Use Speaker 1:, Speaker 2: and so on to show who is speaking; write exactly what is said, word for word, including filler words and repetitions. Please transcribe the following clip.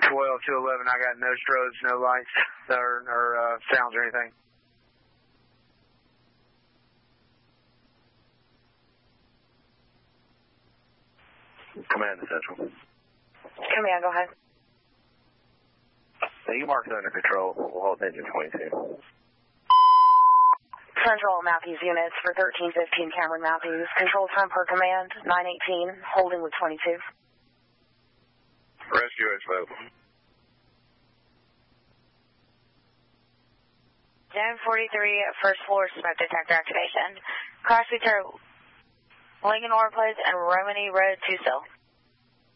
Speaker 1: twelve to eleven, I got no strobes, no lights, or, or uh, sounds or anything.
Speaker 2: Command to Central.
Speaker 3: Command, go ahead.
Speaker 2: So you mark it under control. We'll hold engine twenty-two.
Speaker 3: Central Matthews units for thirteen fifteen Cameron Matthews. Control time per command, nine eighteen, holding with twenty-two.
Speaker 2: Rescue is available.
Speaker 3: Zone forty-three, first floor, smoke detector activation. Crash feature Lincoln Orplex and Romany Road, Tucson.